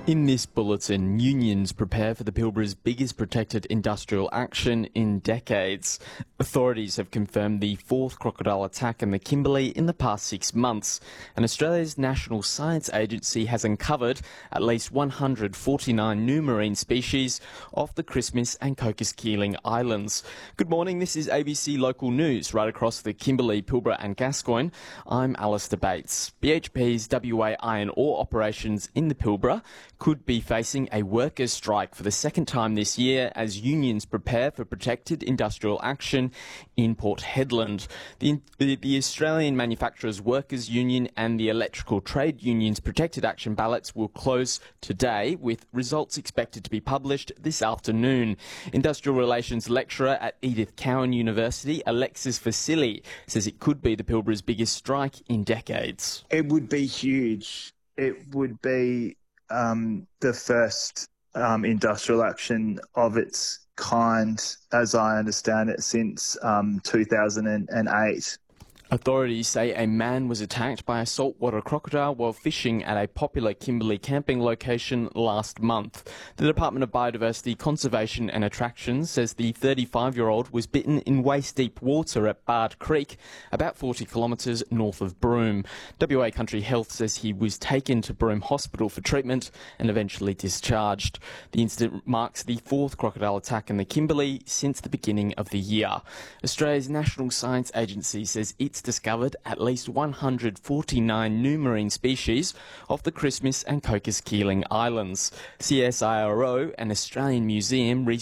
In this bulletin, unions prepare for the Pilbara's biggest protected industrial action in decades. Authorities have confirmed the fourth crocodile attack in the Kimberley in the past 6 months, and Australia's National Science Agency has uncovered at least 149 new marine species off the Christmas and Cocos Keeling Islands. Good morning, this is ABC Local News right across the Kimberley, Pilbara and Gascoyne. I'm Alistair Bates. BHP's WA iron ore operations in the Pilbara could be facing a workers' strike for the second time this year as unions prepare for protected industrial action in Port Hedland. The Australian Manufacturers Workers Union and the Electrical Trade Union's protected action ballots will close today, with results expected to be published this afternoon. Industrial Relations lecturer at Edith Cowan University, Alexis Vasili, says it could be the Pilbara's biggest strike in decades. It would be huge. It would be the first industrial action of its kind, as I understand it, since 2008. Authorities say a man was attacked by a saltwater crocodile while fishing at a popular Kimberley camping location last month. The Department of Biodiversity, Conservation and Attractions says the 35-year-old was bitten in waist-deep water at Bard Creek, about 40 kilometres north of Broome. WA Country Health says he was taken to Broome Hospital for treatment and eventually discharged. The incident marks the fourth crocodile attack in the Kimberley since the beginning of the year. Australia's National Science Agency says it's discovered at least 149 new marine species off the Christmas and Cocos Keeling Islands. CSIRO and Australian Museum